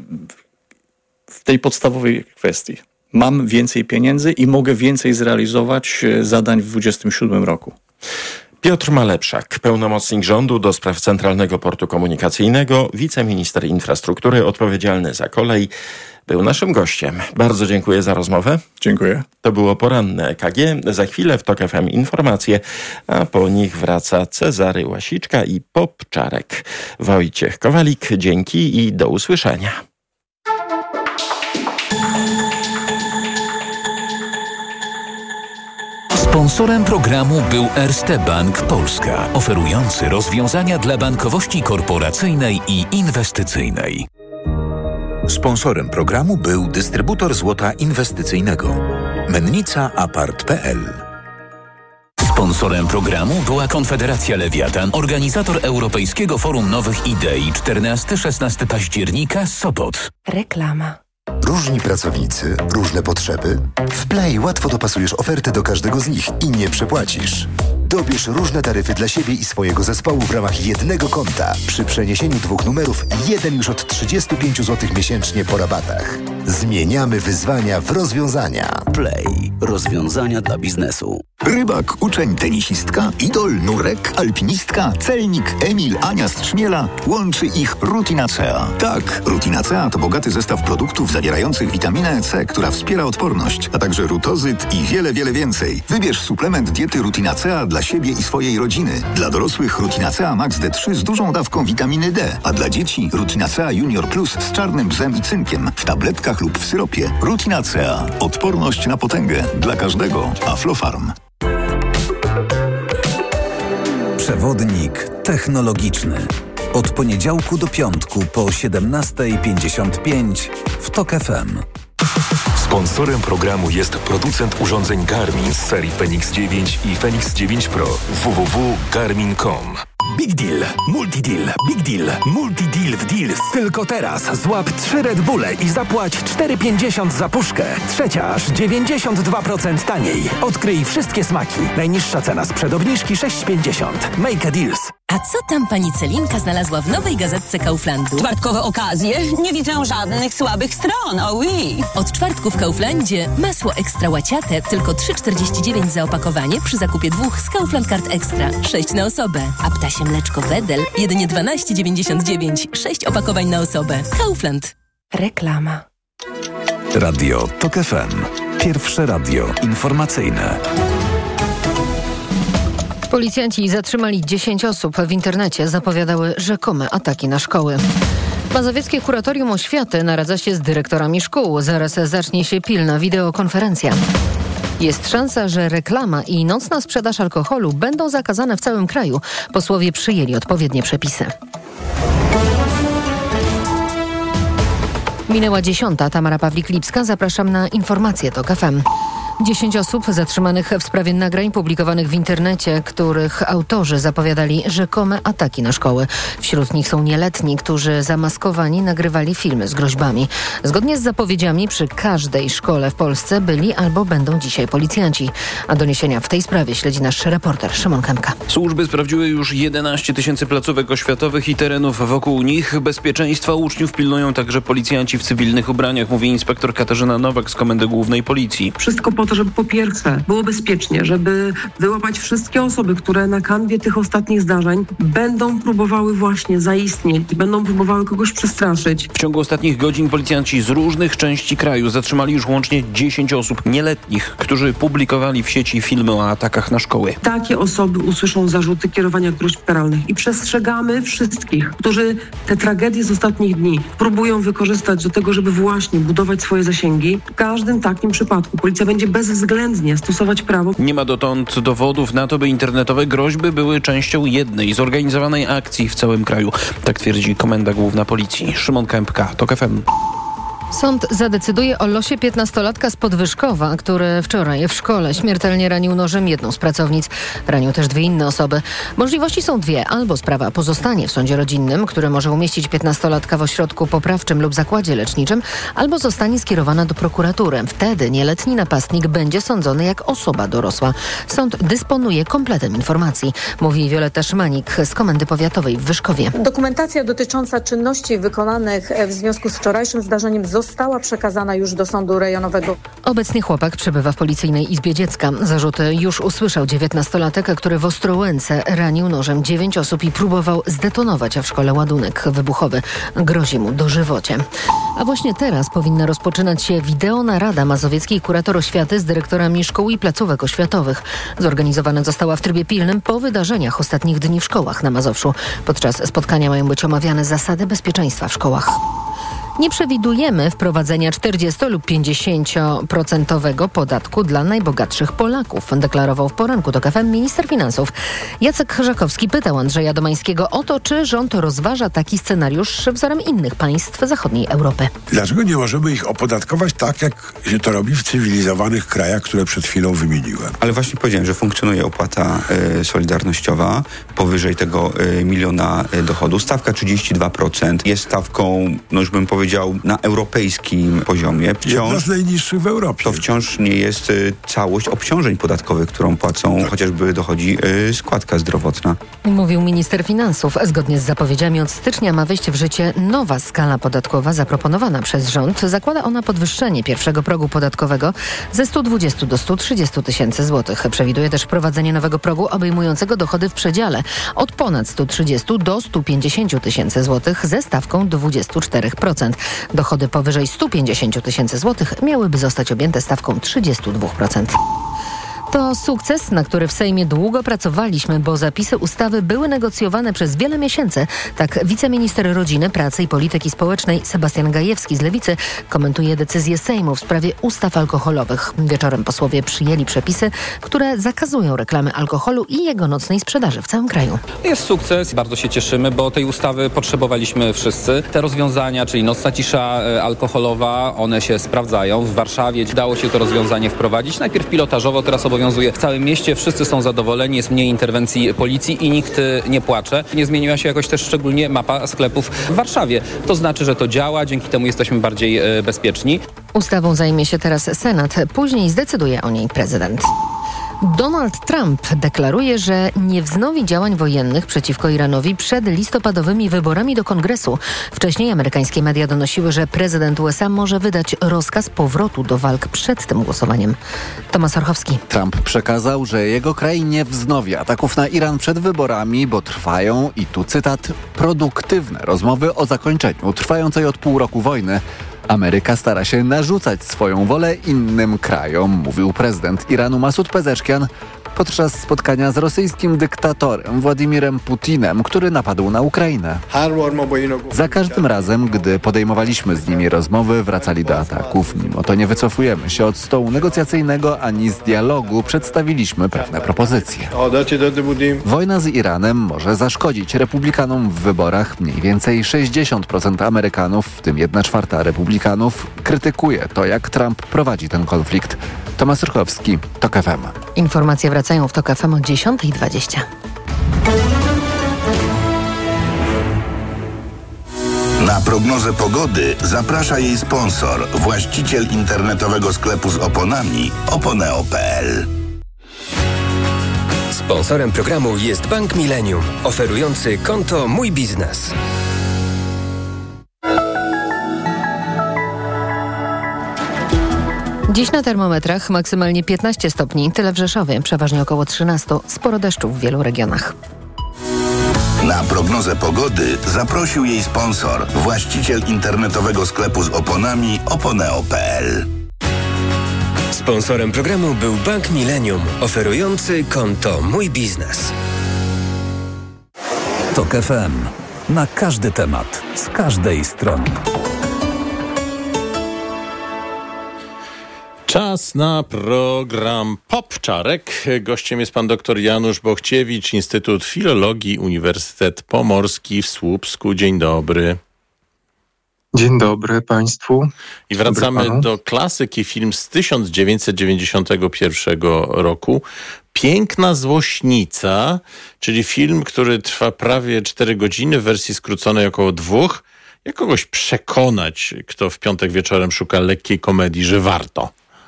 w tej podstawowej kwestii. Mam więcej pieniędzy i mogę więcej zrealizować zadań w dwudziestym siódmym roku.
Piotr Malepszak, pełnomocnik rządu do spraw Centralnego Portu Komunikacyjnego, wiceminister infrastruktury odpowiedzialny za kolej. był naszym gościem. Bardzo dziękuję za rozmowę.
Dziękuję.
To było poranne E K G. Za chwilę w Tok F M informacje, a po nich wraca Cezary Łasiczka i Popczarek. Wojciech Kowalik, dzięki i do usłyszenia.
Sponsorem programu był Erste Bank Polska, oferujący rozwiązania dla bankowości korporacyjnej i inwestycyjnej.
Sponsorem programu był dystrybutor złota inwestycyjnego Mennica Apart kropka p l.
Sponsorem programu była Konfederacja Lewiatan, organizator Europejskiego Forum Nowych Idei czternastego szesnastego października, Sopot.
Reklama.
Różni pracownicy, różne potrzeby? W Play łatwo dopasujesz ofertę do każdego z nich i nie przepłacisz. Dobierz różne taryfy dla siebie i swojego zespołu w ramach jednego konta. Przy przeniesieniu dwóch numerów jeden już od trzydzieści pięć złotych miesięcznie po rabatach. Zmieniamy wyzwania w rozwiązania.
Play. Rozwiązania dla biznesu.
Rybak, uczeń, tenisistka, idol, nurek, alpinistka, celnik, Emil, Ania z Trzmiela. Łączy ich Rutinacea. Tak, Rutinacea to bogaty zestaw produktów zawierających witaminę C, która wspiera odporność, a także rutozyt i wiele, wiele więcej. Wybierz suplement diety Rutinacea dla siebie i swojej rodziny. Dla dorosłych Rutinacea Max D trzy z dużą dawką witaminy D, a dla dzieci Rutinacea Junior Plus z czarnym bzem i cynkiem w tabletkach lub w syropie. Rutinacea. Odporność na potęgę. Dla każdego. Aflofarm.
Przewodnik technologiczny. Od poniedziałku do piątku po siedemnasta pięćdziesiąt pięć w Tok F M.
Sponsorem programu jest producent urządzeń Garmin z serii Fenix dziewięć i Fenix dziewięć Pro. w w w kropka garmin kropka com.
Big Deal, Multideal, Big Deal, Multideal w Deals. Tylko teraz złap trzy Red Bulle i zapłać cztery pięćdziesiąt za puszkę. Trzecia aż dziewięćdziesiąt dwa procent taniej. Odkryj wszystkie smaki. Najniższa cena sprzed obniżki sześć pięćdziesiąt. Make a Deals.
A co tam pani Celinka znalazła w nowej gazetce Kauflandu?
Czwartkowe okazje? Nie widzę żadnych słabych stron, oh oui.
Od czwartku w Kauflandzie masło ekstra łaciate tylko trzy czterdzieści dziewięć za opakowanie przy zakupie dwóch z Kaufland Card Extra. sześć na osobę. A ptasie mleczko Wedel jedynie dwanaście dziewięćdziesiąt dziewięć. sześć opakowań na osobę. Kaufland.
Reklama.
Radio Tok F M. Pierwsze radio informacyjne.
Policjanci zatrzymali dziesięć osób. W internecie zapowiadały rzekome ataki na szkoły. Mazowieckie Kuratorium Oświaty naradza się z dyrektorami szkół. Zaraz zacznie się pilna wideokonferencja. Jest szansa, że reklama i nocna sprzedaż alkoholu będą zakazane w całym kraju. Posłowie przyjęli odpowiednie przepisy. Minęła dziesiąta. Tamara Pawlik-Lipska. Zapraszam na informacje Tok F M. Dziesięć osób zatrzymanych w sprawie nagrań publikowanych w internecie, których autorzy zapowiadali rzekome ataki na szkoły. Wśród nich są nieletni, którzy zamaskowani nagrywali filmy z groźbami. Zgodnie z zapowiedziami przy każdej szkole w Polsce byli albo będą dzisiaj policjanci. A doniesienia w tej sprawie śledzi nasz reporter Szymon Kępka.
Służby sprawdziły już jedenaście tysięcy placówek oświatowych i terenów wokół nich. Bezpieczeństwa uczniów pilnują także policjanci w cywilnych ubraniach, mówi inspektor Katarzyna Nowak z Komendy Głównej Policji.
Wszystko po to, żeby po pierwsze było bezpiecznie, żeby wyłapać wszystkie osoby, które na kanwie tych ostatnich zdarzeń będą próbowały właśnie zaistnieć, będą próbowały kogoś przestraszyć.
W ciągu ostatnich godzin policjanci z różnych części kraju zatrzymali już łącznie dziesięć osób nieletnich, którzy publikowali w sieci filmy o atakach na szkoły.
Takie osoby usłyszą zarzuty kierowania groźb karalnych i przestrzegamy wszystkich, którzy te tragedie z ostatnich dni próbują wykorzystać do tego, żeby właśnie budować swoje zasięgi. W każdym takim przypadku policja będzie bezwzględnie stosować prawo.
Nie ma dotąd dowodów na to, by internetowe groźby były częścią jednej zorganizowanej akcji w całym kraju. Tak twierdzi Komenda Główna Policji. Szymon Kępka, Tok F M.
Sąd zadecyduje o losie piętnastolatka z Podwyżkowa, który wczoraj w szkole śmiertelnie ranił nożem jedną z pracownic. Ranił też dwie inne osoby. Możliwości są dwie. Albo sprawa pozostanie w sądzie rodzinnym, który może umieścić piętnastolatka w ośrodku poprawczym lub zakładzie leczniczym, albo zostanie skierowana do prokuratury. Wtedy nieletni napastnik będzie sądzony jak osoba dorosła. Sąd dysponuje kompletem informacji, mówi Wioletta Szymanik z Komendy Powiatowej w Wyszkowie.
Dokumentacja dotycząca czynności wykonanych w związku z wczorajszym zdarzeniem została
została przekazana już do sądu rejonowego.
Obecnie chłopak przebywa w Policyjnej Izbie Dziecka. Zarzuty już usłyszał dziewiętnastolatek, który w Ostrołęce ranił nożem dziewięć osób i próbował zdetonować w szkole ładunek wybuchowy. Grozi mu dożywocie. A właśnie teraz powinna rozpoczynać się wideonarada mazowieckiej kurator oświaty z dyrektorami szkół i placówek oświatowych. Zorganizowana została w trybie pilnym po wydarzeniach ostatnich dni w szkołach na Mazowszu. Podczas spotkania mają być omawiane zasady bezpieczeństwa w szkołach. Nie przewidujemy wprowadzenia czterdziesto lub pięćdziesięcioprocentowego podatku dla najbogatszych Polaków, deklarował w poranku TOK F M minister finansów. Jacek Chrzakowski pytał Andrzeja Domańskiego o to, czy rząd rozważa taki scenariusz wzorem innych państw zachodniej Europy.
Dlaczego nie możemy ich opodatkować tak, jak się to robi w cywilizowanych krajach, które przed chwilą wymieniłem?
Ale właśnie powiedziałem, że funkcjonuje opłata y, solidarnościowa powyżej tego y, miliona y, dochodu. Stawka trzydzieści dwa procent jest stawką, no już bym powiedział, na europejskim poziomie. Wciąż,
jedna z najniższych w Europie.
To wciąż nie jest y, całość obciążeń podatkowych, którą płacą, tak. chociażby dochodzi y, składka zdrowotna.
Mówił minister finansów. Zgodnie z zapowiedziami od stycznia ma wejść w życie nowa skala podatkowa zaproponowana przez rząd. Zakłada ona podwyższenie pierwszego progu podatkowego ze stu dwudziestu do stu trzydziestu tysięcy złotych. Przewiduje też wprowadzenie nowego progu obejmującego dochody w przedziale od ponad stu trzydziestu do stu pięćdziesięciu tysięcy złotych ze stawką dwadzieścia cztery procent. Dochody powyżej stu pięćdziesięciu tysięcy złotych miałyby zostać objęte stawką trzydzieści dwa procent. To sukces, na który w Sejmie długo pracowaliśmy, bo zapisy ustawy były negocjowane przez wiele miesięcy. Tak wiceminister rodziny, pracy i polityki społecznej Sebastian Gajewski z Lewicy komentuje decyzję Sejmu w sprawie ustaw alkoholowych. Wieczorem posłowie przyjęli przepisy, które zakazują reklamy alkoholu i jego nocnej sprzedaży w całym kraju.
Jest sukces, bardzo się cieszymy, bo tej ustawy potrzebowaliśmy wszyscy. Te rozwiązania, czyli nocna cisza alkoholowa, one się sprawdzają. W Warszawie udało się to rozwiązanie wprowadzić. Najpierw pilotażowo, teraz obowiązuje w całym mieście. Wszyscy są zadowoleni, jest mniej interwencji policji i nikt nie płacze. Nie zmieniła się jakoś też szczególnie mapa sklepów w Warszawie. To znaczy, że to działa, dzięki temu jesteśmy bardziej e, bezpieczni.
Ustawą zajmie się teraz Senat, później zdecyduje o niej prezydent. Donald Trump deklaruje, że nie wznowi działań wojennych przeciwko Iranowi przed listopadowymi wyborami do Kongresu. Wcześniej amerykańskie media donosiły, że prezydent U S A może wydać rozkaz powrotu do walk przed tym głosowaniem. Tomasz Orchowski.
Trump przekazał, że jego kraj nie wznowi ataków na Iran przed wyborami, bo trwają, i tu cytat, produktywne rozmowy o zakończeniu trwającej od pół roku wojny. Ameryka stara się narzucać swoją wolę innym krajom, mówił prezydent Iranu Masud Pezeszkian podczas spotkania z rosyjskim dyktatorem Władimirem Putinem, który napadł na Ukrainę. Za każdym razem, gdy podejmowaliśmy z nimi rozmowy, wracali do ataków. Mimo to nie wycofujemy się od stołu negocjacyjnego ani z dialogu. Przedstawiliśmy pewne propozycje. Wojna z Iranem może zaszkodzić republikanom w wyborach. Mniej więcej sześćdziesiąt procent Amerykanów, w tym jedna czwarta republikanów, krytykuje to, jak Trump prowadzi ten konflikt. Tomasz Rychowski, TOK F M.
Informacje wracają w TOK F M o dziesiąta dwadzieścia.
Na prognozę pogody zaprasza jej sponsor, właściciel internetowego sklepu z oponami oponeo kropka p l.
Sponsorem programu jest Bank Millennium, oferujący konto Mój Biznes.
Dziś na termometrach maksymalnie piętnaście stopni, tyle w Rzeszowie, przeważnie około trzynaście, sporo deszczu w wielu regionach.
Na prognozę pogody zaprosił jej sponsor, właściciel internetowego sklepu z oponami oponeo kropka p l.
Sponsorem programu był Bank Millennium, oferujący konto Mój Biznes.
TOK F M. Na każdy temat, z każdej strony.
Czas na program Popczarek. Gościem jest pan dr Janusz Bochciewicz, Instytut Filologii, Uniwersytet Pomorski w Słupsku. Dzień dobry.
Dzień dobry państwu.
I wracamy do klasyki, film z tysiąc dziewięćset dziewięćdziesiątego pierwszego roku. Piękna złośnica, czyli film, który trwa prawie cztery godziny, w wersji skróconej około dwóch. Jak kogoś przekonać, kto w piątek wieczorem szuka lekkiej komedii, że warto?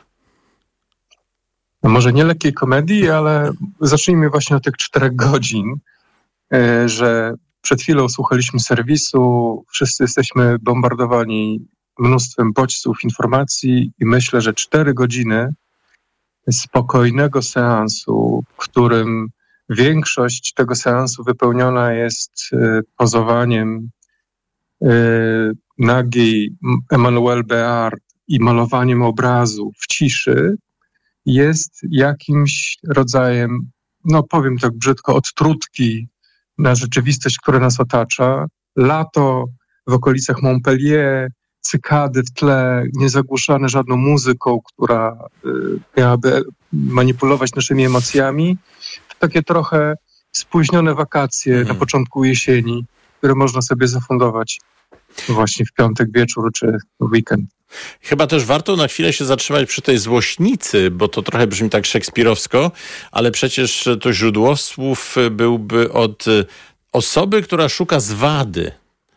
No może nie lekkiej komedii, ale zacznijmy właśnie od tych czterech godzin, że przed chwilą słuchaliśmy serwisu, wszyscy jesteśmy bombardowani mnóstwem bodźców, informacji i myślę, że cztery godziny spokojnego seansu, w którym większość tego seansu wypełniona jest y, pozowaniem y, nagiej Emmanuelle Béart i malowaniem obrazu w ciszy, jest jakimś rodzajem, no powiem tak brzydko, odtrutki na rzeczywistość, która nas otacza. Lato w okolicach Montpellier, cykady w tle, niezagłuszane żadną muzyką, która y, miałaby manipulować naszymi emocjami. Takie trochę spóźnione wakacje mm. na początku jesieni, które można sobie zafundować właśnie w piątek wieczór czy w weekend.
Chyba też warto na chwilę się zatrzymać przy tej złośnicy, bo to trochę brzmi tak szekspirowsko, ale przecież to źródło słów byłby od osoby, która szuka zwady.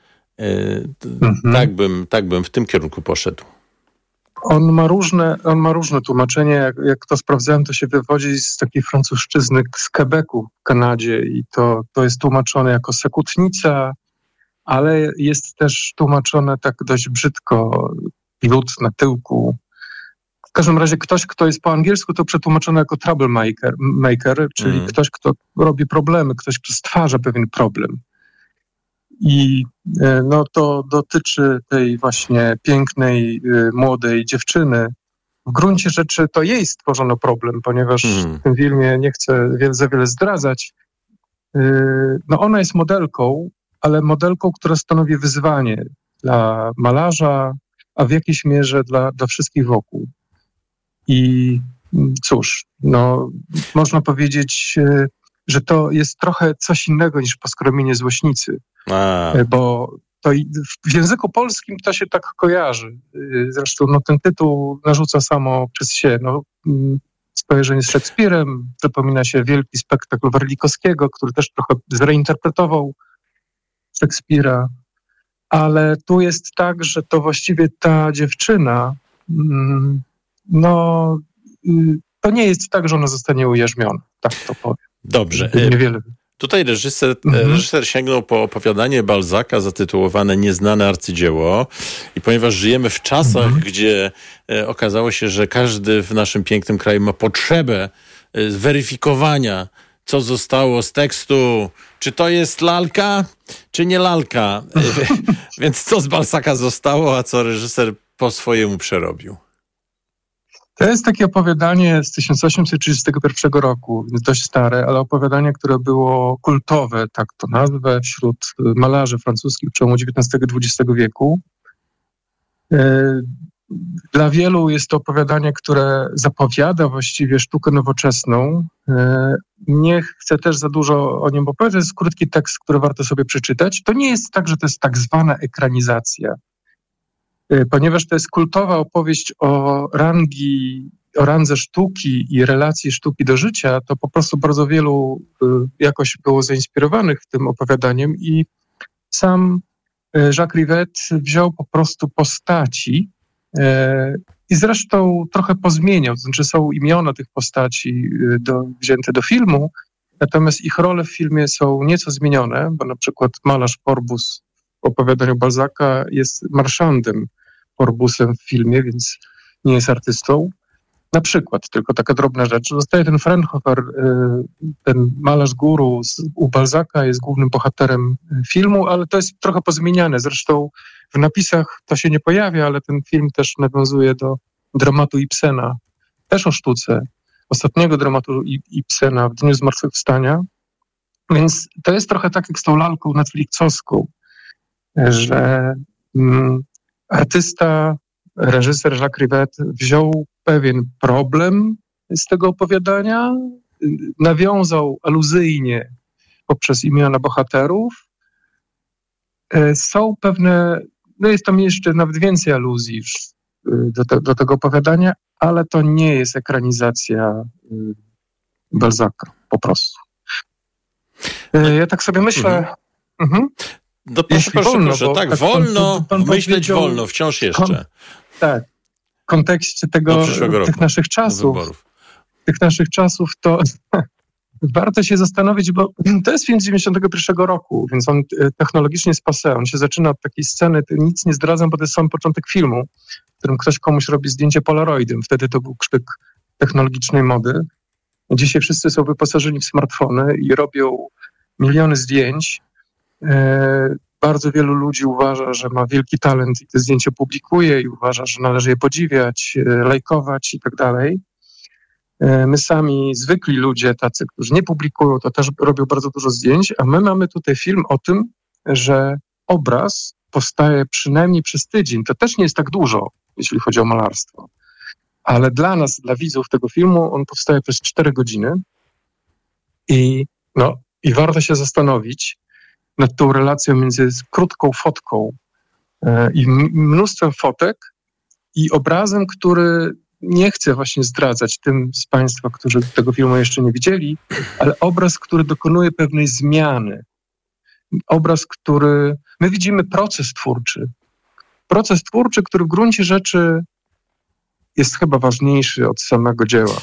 Mm-hmm. Tak bym, tak bym w tym kierunku poszedł.
On ma różne, on ma różne tłumaczenie. Jak, jak to sprawdzałem, to się wywodzi z takiej francuszczyzny z Quebecu w Kanadzie i to, to jest tłumaczone jako sekutnica, ale jest też tłumaczone tak dość brzydko, lód na tyłku. W każdym razie ktoś, kto jest po angielsku, to przetłumaczone jako troublemaker, maker, czyli mm. ktoś, kto robi problemy, ktoś, kto stwarza pewien problem. I no, to dotyczy tej właśnie pięknej, młodej dziewczyny. W gruncie rzeczy to jej stworzono problem, ponieważ mm. w tym filmie nie chcę za wiele zdradzać. No ona jest modelką, ale modelką, która stanowi wyzwanie dla malarza, a w jakiejś mierze dla, dla wszystkich wokół. I cóż, no można powiedzieć, że to jest trochę coś innego niż poskromienie złośnicy. A. Bo to w języku polskim to się tak kojarzy. Zresztą no, ten tytuł narzuca samo przez się. No, skojarzenie z Szekspirem, przypomina się wielki spektakl Warlikowskiego, który też trochę zreinterpretował Szekspira. Ale tu jest tak, że to właściwie ta dziewczyna, no to nie jest tak, że ona zostanie ujarzmiona. Tak to powiem.
Dobrze.
Niewiele.
Tutaj reżyser,
mhm.
reżyser sięgnął po opowiadanie Balzaca zatytułowane Nieznane arcydzieło i ponieważ żyjemy w czasach, mhm. gdzie e, okazało się, że każdy w naszym pięknym kraju ma potrzebę e, weryfikowania, co zostało z tekstu, czy to jest lalka, czy nie lalka. E, więc co z Balzaca zostało, a co reżyser po swojemu przerobił?
To jest takie opowiadanie z tysiąc osiemset trzydziestego pierwszego roku, dość stare, ale opowiadanie, które było kultowe, tak to nazwę, wśród malarzy francuskich przełomu dziewiętnastego i dwudziestego wieku. Dla wielu jest to opowiadanie, które zapowiada właściwie sztukę nowoczesną. Nie chcę też za dużo o nim opowiedzieć, to jest krótki tekst, który warto sobie przeczytać. To nie jest tak, że to jest tak zwana ekranizacja. Ponieważ to jest kultowa opowieść o rangi, o randze sztuki i relacji sztuki do życia, to po prostu bardzo wielu jakoś było zainspirowanych tym opowiadaniem i sam Jacques Rivette wziął po prostu postaci i zresztą trochę pozmieniał, to znaczy są imiona tych postaci do, wzięte do filmu, natomiast ich role w filmie są nieco zmienione, bo na przykład malarz Porbus w opowiadaniu Balzaca jest marszandem Porbusem w filmie, więc nie jest artystą. Na przykład, tylko taka drobna rzecz, zostaje ten Fraunhofer, ten malarz guru u Balzaca, jest głównym bohaterem filmu, ale to jest trochę pozmieniane. Zresztą w napisach to się nie pojawia, ale ten film też nawiązuje do dramatu Ibsena, też o sztuce, ostatniego dramatu Ibsena w Dniu Zmartwychwstania. Więc to jest trochę tak jak z tą lalką netflixowską, że mm, artysta, reżyser Jacques Rivette wziął pewien problem z tego opowiadania, nawiązał aluzyjnie poprzez imiona bohaterów. Są pewne, no jest tam jeszcze nawet więcej aluzji do, te, do tego opowiadania, ale to nie jest ekranizacja Balzaca, po prostu. Ja tak sobie myślę... Mhm. Mhm.
No proszę, proszę, wolno, proszę, tak, tak wolno, pan, pan myśleć wolno, wciąż jeszcze.
Kon, tak, w kontekście tego, tych naszych czasów, tych naszych czasów, to warto się zastanowić, bo to jest film z dziewięćdziesiątego pierwszego roku, więc on technologicznie jest passé. On się zaczyna od takiej sceny, nic nie zdradzam, bo to jest sam początek filmu, w którym ktoś komuś robi zdjęcie polaroidem. Wtedy to był krzyk technologicznej mody. Dzisiaj wszyscy są wyposażeni w smartfony i robią miliony zdjęć. E, bardzo wielu ludzi uważa, że ma wielki talent i te zdjęcia publikuje i uważa, że należy je podziwiać, e, lajkować i tak dalej. E, my sami, zwykli ludzie, tacy, którzy nie publikują, to też robią bardzo dużo zdjęć, a my mamy tutaj film o tym, że obraz powstaje przynajmniej przez tydzień. To też nie jest tak dużo, jeśli chodzi o malarstwo. Ale dla nas, dla widzów tego filmu, on powstaje przez cztery godziny i, no, i warto się zastanowić nad tą relacją między krótką fotką e, i m- mnóstwem fotek i obrazem, który nie chcę właśnie zdradzać tym z Państwa, którzy tego filmu jeszcze nie widzieli, ale obraz, który dokonuje pewnej zmiany. Obraz, który... My widzimy proces twórczy. Proces twórczy, który w gruncie rzeczy jest chyba ważniejszy od samego dzieła.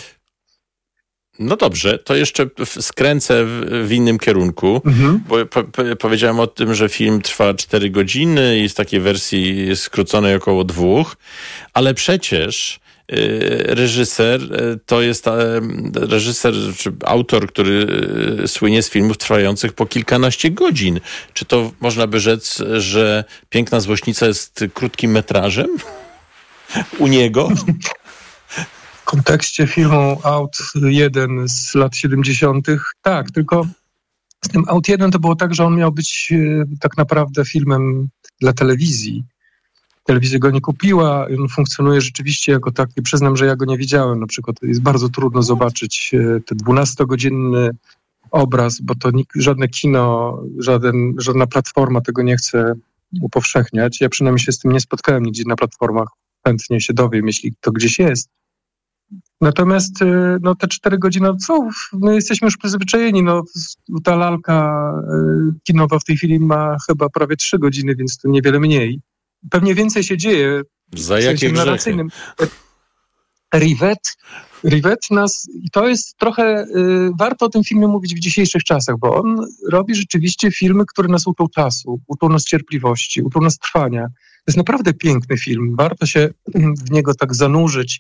No dobrze, to jeszcze skręcę w, w innym kierunku, mhm. bo po, po, powiedziałem o tym, że film trwa cztery godziny i z takiej wersji skróconej około dwóch, ale przecież y, reżyser y, to jest y, reżyser czy autor, który y, słynie z filmów trwających po kilkanaście godzin. Czy to można by rzec, że Piękna Złośnica jest krótkim metrażem u niego?
W kontekście filmu Aut jeden z lat siedemdziesiątych tak, tylko z tym Aut jeden to było tak, że on miał być e, tak naprawdę filmem dla telewizji. Telewizja go nie kupiła i on funkcjonuje rzeczywiście jako taki. Przyznam, że ja go nie widziałem. Na przykład jest bardzo trudno zobaczyć e, ten dwunastogodzinny obraz, bo to nikt, żadne kino, żaden, żadna platforma tego nie chce upowszechniać. Ja przynajmniej się z tym nie spotkałem nigdzie na platformach. Chętnie się dowiem, jeśli to gdzieś jest. Natomiast no, te cztery godziny, co, my jesteśmy już przyzwyczajeni. No, ta lalka kinowa w tej chwili ma chyba prawie trzy godziny, więc to niewiele mniej. Pewnie więcej się dzieje.
Za jakie grzechy?
Rivet, Rivet nas, i to jest trochę, y, warto o tym filmie mówić w dzisiejszych czasach, bo on robi rzeczywiście filmy, które nas uczą czasu, uczą nas cierpliwości, uczą nas trwania. To jest naprawdę piękny film. Warto się w niego tak zanurzyć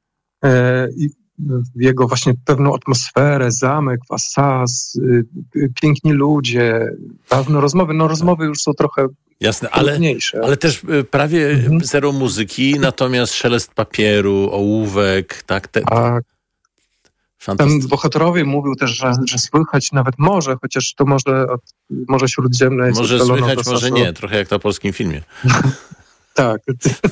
i w jego właśnie pewną atmosferę, zamek, Assas, piękni ludzie, dawne rozmowy. No rozmowy już są trochę
jasne, ale, ale też prawie mhm. zero muzyki, natomiast szelest papieru, ołówek, tak? Te,
tak. Tam bohaterowie mówił też, że, że słychać nawet morze, chociaż to może, może śródziemne jest.
Może słychać, może nie, trochę jak na polskim filmie.
Tak.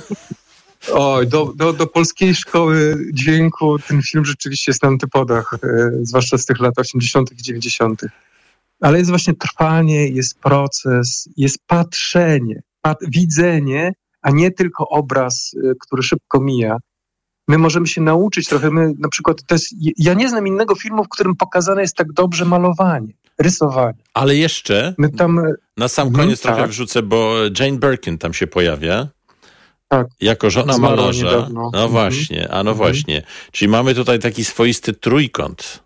Oj, do, do, do polskiej szkoły dźwięku ten film rzeczywiście jest na antypodach, e, zwłaszcza z tych lat osiemdziesiątych i dziewięćdziesiątych. Ale jest właśnie trwanie, jest proces, jest patrzenie, pat, widzenie, a nie tylko obraz, e, który szybko mija. My możemy się nauczyć trochę, my na przykład, to jest, ja nie znam innego filmu, w którym pokazane jest tak dobrze malowanie, rysowanie.
Ale jeszcze
my tam,
na sam koniec hmm, trochę tak. wrzucę, bo Jane Birkin tam się pojawia.
Tak.
Jako żona malarza. No mhm. właśnie, a no mhm. właśnie. Czyli mamy tutaj taki swoisty trójkąt.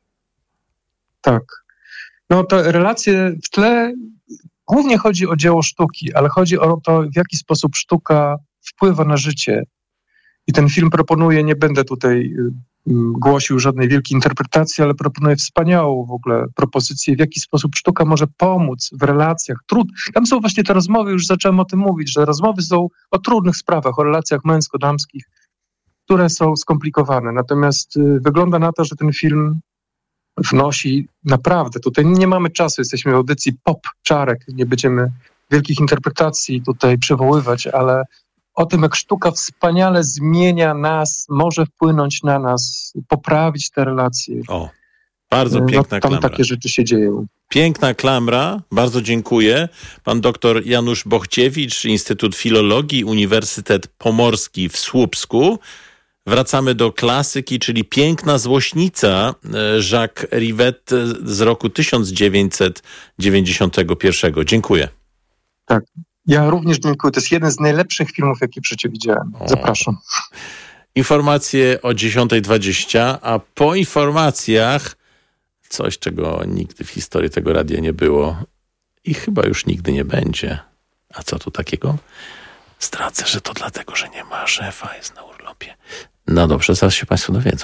Tak. No to relacje w tle, głównie chodzi o dzieło sztuki, ale chodzi o to, w jaki sposób sztuka wpływa na życie. I ten film proponuje, nie będę tutaj głosił żadnej wielkiej interpretacji, ale proponuje wspaniałą w ogóle propozycję, w jaki sposób sztuka może pomóc w relacjach. Trud... Tam są właśnie te rozmowy, już zacząłem o tym mówić, że rozmowy są o trudnych sprawach, o relacjach męsko-damskich, które są skomplikowane. Natomiast y, wygląda na to, że ten film wnosi naprawdę, tutaj nie mamy czasu, jesteśmy w audycji pop, czarek, nie będziemy wielkich interpretacji tutaj przywoływać, ale o tym, jak sztuka wspaniale zmienia nas, może wpłynąć na nas, poprawić te relacje.
O, bardzo piękna
no, tam
klamra.
Takie rzeczy się dzieją.
Piękna klamra, bardzo dziękuję. Pan doktor Janusz Bochciewicz, Instytut Filologii, Uniwersytet Pomorski w Słupsku. Wracamy do klasyki, czyli Piękna Złośnica Jacques Rivet z roku tysiąc dziewięćset dziewięćdziesiątego pierwszego. Dziękuję.
Tak. Ja również dziękuję. To jest jeden z najlepszych filmów, jakie w życiu widziałem. Zapraszam.
Informacje o dziesiąta dwadzieścia, a po informacjach coś, czego nigdy w historii tego radia nie było i chyba już nigdy nie będzie. A co tu takiego? Zdradzę, że to dlatego, że nie ma szefa, jest na urlopie. No dobrze, zaraz się Państwo dowiedzą.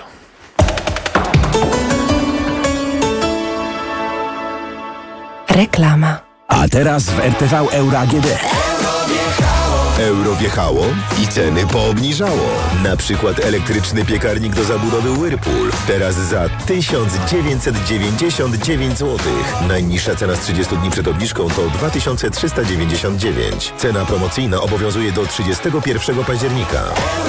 Reklama. A teraz w R T V Euro A G D.
Euro wjechało i ceny poobniżało. Na przykład elektryczny piekarnik do zabudowy Whirlpool. Teraz za tysiąc dziewięćset dziewięćdziesiąt dziewięć złotych. Najniższa cena z trzydziestu dni przed obniżką to dwa tysiące trzysta dziewięćdziesiąt dziewięć. Cena promocyjna obowiązuje do trzydziestego pierwszego października.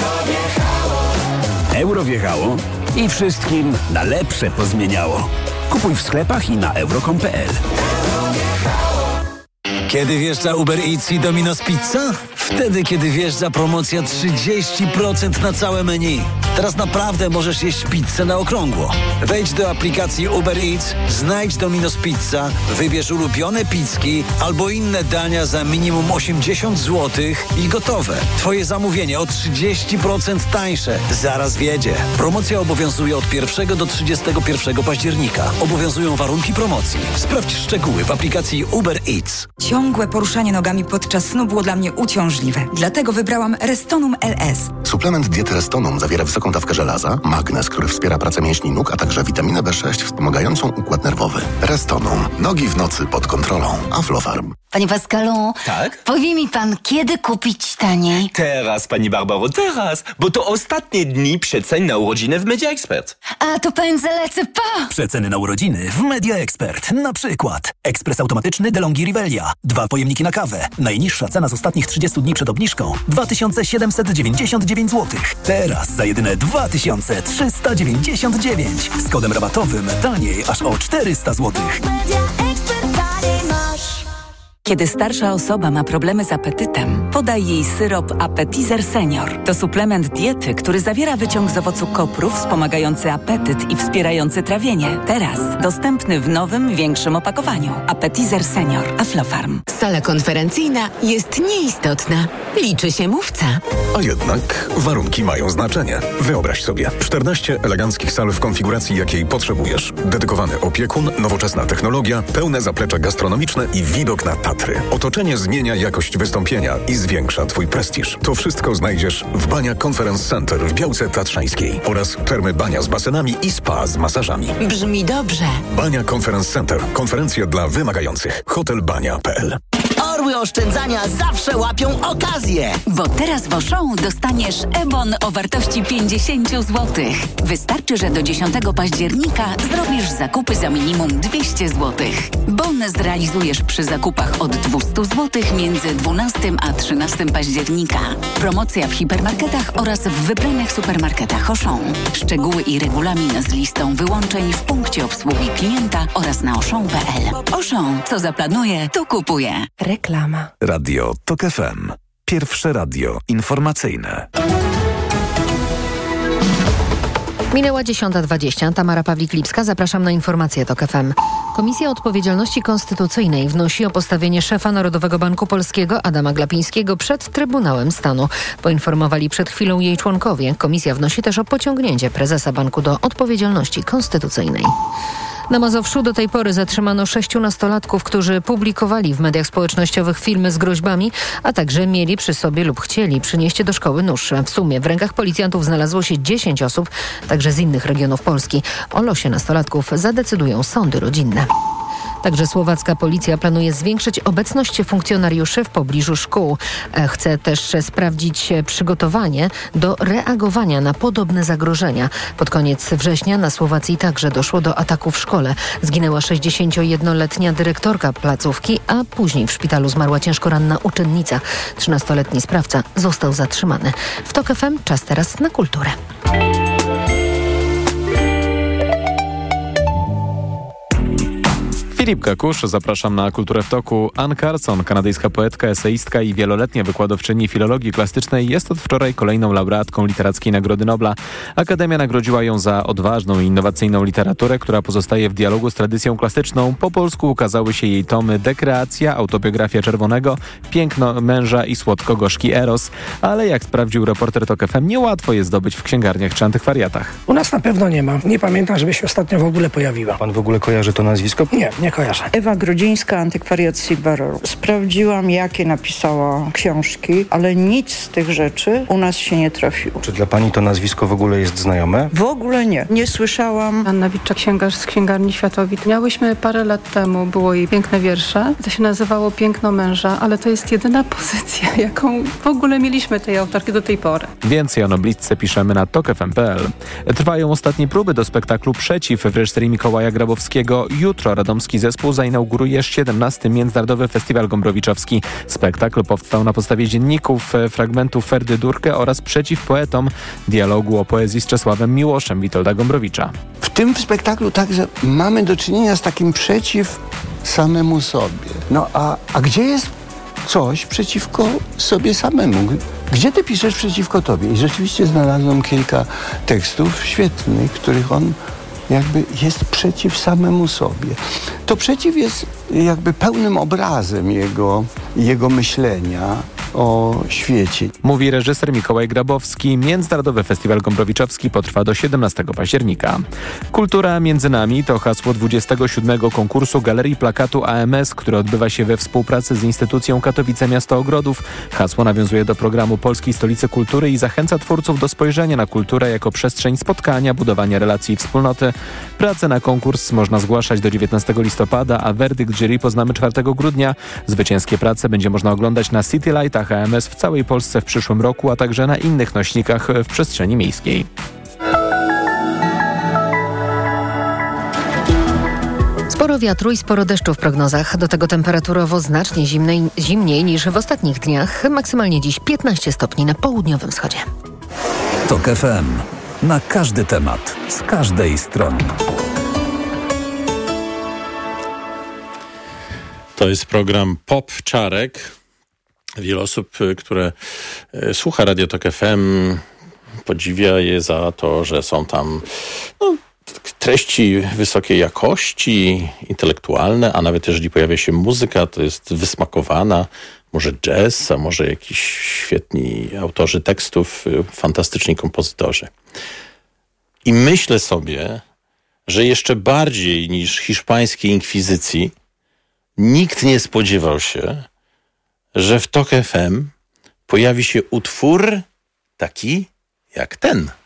Euro wjechało i wszystkim na lepsze pozmieniało. Kupuj w sklepach i na euro kropka com kropka p l.
Kiedy wjeżdża Uber Eats i Domino's Pizza? Wtedy, kiedy wjeżdża promocja trzydzieści procent na całe menu. Teraz naprawdę możesz jeść pizzę na okrągło. Wejdź do aplikacji Uber Eats, znajdź Domino's Pizza, wybierz ulubione pizzki albo inne dania za minimum osiemdziesiąt złotych i gotowe. Twoje zamówienie o trzydzieści procent tańsze. Zaraz wjedzie. Promocja obowiązuje od pierwszego do trzydziestego pierwszego października. Obowiązują warunki promocji. Sprawdź szczegóły w aplikacji Uber Eats.
Ciągłe poruszanie nogami podczas snu było dla mnie uciążliwe. Dlatego wybrałam Restonum L S.
Suplement diety Restonum zawiera wysoką dawkę żelaza, magnez, który wspiera pracę mięśni nóg, a także witaminę B sześć wspomagającą układ nerwowy. Restonum. Nogi w nocy pod kontrolą. Aflofarm.
Panie Pascalu,
tak?
Powie mi pan, kiedy kupić taniej?
Teraz, pani Barbaro, teraz, bo to ostatnie dni przecen na urodziny w Media Expert.
A to pędzę lecę pa!
Przeceny na urodziny w Media Expert. Na przykład ekspres automatyczny DeLonghi Rivelia. Dwa pojemniki na kawę. Najniższa cena z ostatnich trzydziestu dni przed obniżką dwa tysiące siedemset dziewięćdziesiąt dziewięć złotych. Teraz za jedyne dwa tysiące trzysta dziewięćdziesiąt dziewięć. Z kodem rabatowym taniej aż o czterysta złotych.
Kiedy starsza osoba ma problemy z apetytem, podaj jej syrop Appetizer Senior. To suplement diety, który zawiera wyciąg z owocu kopru wspomagający apetyt i wspierający trawienie. Teraz dostępny w nowym, większym opakowaniu. Appetizer Senior. Aflofarm.
Sala konferencyjna jest nieistotna. Liczy się mówca.
A jednak warunki mają znaczenie. Wyobraź sobie, czternaście eleganckich sal w konfiguracji, jakiej potrzebujesz. Dedykowany opiekun, nowoczesna technologia, pełne zaplecze gastronomiczne i widok na Tatry. Otoczenie zmienia jakość wystąpienia i zwiększa Twój prestiż. To wszystko znajdziesz w Bania Conference Center w Białce Tatrzańskiej oraz termy Bania z basenami i spa z masażami.
Brzmi dobrze.
Bania Conference Center. Konferencje dla wymagających. hotel bania kropka p l.
Orły oszczędzania zawsze łapią okazję.
Bo teraz w Auchan dostaniesz e-bon o wartości pięćdziesiąt złotych. Wystarczy, że do dziesiątego października zrobisz zakupy za minimum dwieście złotych. Bon zrealizujesz przy zakupach od dwieście złotych między dwunastego a trzynastego października. Promocja w hipermarketach oraz w wybranych supermarketach Auchan. Szczegóły i regulamin z listą wyłączeń w punkcie obsługi klienta oraz na auchan kropka p l. Auchan, co zaplanuje, to kupuje.
Reklama.
Radio TOK F M. Pierwsze radio informacyjne.
Minęła dziesiąta dwadzieścia. Tamara Pawlik-Lipska. Zapraszam na informacje TOK F M. Komisja Odpowiedzialności Konstytucyjnej wnosi o postawienie szefa Narodowego Banku Polskiego Adama Glapińskiego przed Trybunałem Stanu. Poinformowali przed chwilą jej członkowie. Komisja wnosi też o pociągnięcie prezesa banku do odpowiedzialności konstytucyjnej. Na Mazowszu do tej pory zatrzymano sześciu nastolatków, którzy publikowali w mediach społecznościowych filmy z groźbami, a także mieli przy sobie lub chcieli przynieść do szkoły nóż. W sumie w rękach policjantów znalazło się dziesięć osób, także z innych regionów Polski. O losie nastolatków zadecydują sądy rodzinne. Także słowacka policja planuje zwiększyć obecność funkcjonariuszy w pobliżu szkół. Chce też sprawdzić przygotowanie do reagowania na podobne zagrożenia. Pod koniec września na Słowacji także doszło do ataku w szkole. Zginęła sześćdziesięciojednoletnia dyrektorka placówki, a później w szpitalu zmarła ciężko ranna uczennica. trzynastoletni sprawca został zatrzymany. W TOK F M czas teraz na kulturę.
W chwili
Filip Kakusz, zapraszam na Kulturę w toku. Ann Carson, kanadyjska poetka, eseistka i wieloletnia wykładowczyni filologii klasycznej, jest od wczoraj kolejną laureatką Literackiej Nagrody Nobla. Akademia nagrodziła ją za odważną i innowacyjną literaturę, która pozostaje w dialogu z tradycją klasyczną. Po polsku ukazały się jej tomy Dekreacja, Autobiografia Czerwonego, Piękno męża i Słodko-gorzki Eros. Ale jak sprawdził reporter Tok F M, niełatwo je zdobyć w księgarniach czy antykwariatach.
U nas na pewno nie ma. Nie pamiętam, żeby się ostatnio w ogóle pojawiła.
Pan w ogóle kojarzy to nazwisko?
Nie, nie kojarzę.
Ewa Grodzińska, Antykwariat Silveru. Sprawdziłam, jakie napisała książki, ale nic z tych rzeczy u nas się nie trafiło.
Czy dla pani to nazwisko w ogóle jest znajome?
W ogóle nie. Nie słyszałam.
Anna Witczak, księgarz z Księgarni Światowit. Miałyśmy parę lat temu, było jej piękne wiersze. To się nazywało Piękno męża, ale to jest jedyna pozycja, jaką w ogóle mieliśmy tej autorki do tej pory.
Więcej o noblistce piszemy na tok f m kropka p l. Trwają ostatnie próby do spektaklu Przeciw w reżyserii Mikołaja Grabowskiego. Jutro radomski zespół zainauguruje siedemnasty Międzynarodowy Festiwal Gombrowicz-owski. Spektakl powstał na podstawie dzienników, fragmentów Ferdy Durkę oraz Przeciw poetom, dialogu o poezji z Czesławem Miłoszem Witolda Gombrowicza.
W tym spektaklu także mamy do czynienia z takim przeciw samemu sobie. No a, a gdzie jest coś przeciwko sobie samemu? Gdzie ty piszesz przeciwko tobie? I rzeczywiście znalazłem kilka tekstów świetnych, w których on jakby jest przeciw samemu sobie. To przeciw jest jakby pełnym obrazem jego, jego myślenia o świecie.
Mówi reżyser Mikołaj Grabowski. Międzynarodowy Festiwal Gombrowicz-owski potrwa do siedemnastego października. Kultura między nami to hasło dwudziestego siódmego konkursu Galerii Plakatu A M S, który odbywa się we współpracy z instytucją Katowice Miasto Ogrodów. Hasło nawiązuje do programu Polskiej Stolicy Kultury i zachęca twórców do spojrzenia na kulturę jako przestrzeń spotkania, budowania relacji i wspólnoty. Pracę na konkurs można zgłaszać do dziewiętnastego listopada, a werdykt jury poznamy czwartego grudnia. Zwycięskie prace będzie można oglądać na City Lightach A M S w całej Polsce w przyszłym roku, a także na innych nośnikach w przestrzeni miejskiej.
Sporo wiatru i sporo deszczu w prognozach. Do tego temperaturowo znacznie zimnej, zimniej niż w ostatnich dniach. Maksymalnie dziś piętnaście stopni na południowym wschodzie.
Tok F M. Na każdy temat, z każdej strony.
To jest program Pop Czarek. Wiele osób, które słucha Radio Tok F M, podziwia je za to, że są tam no, treści wysokiej jakości, intelektualne, a nawet jeżeli pojawia się muzyka, to jest wysmakowana, może jazz, a może jakiś świetni autorzy tekstów, fantastyczni kompozytorzy. I myślę sobie, że jeszcze bardziej niż hiszpańskiej inkwizycji nikt nie spodziewał się, że w Tok F M pojawi się utwór taki jak ten.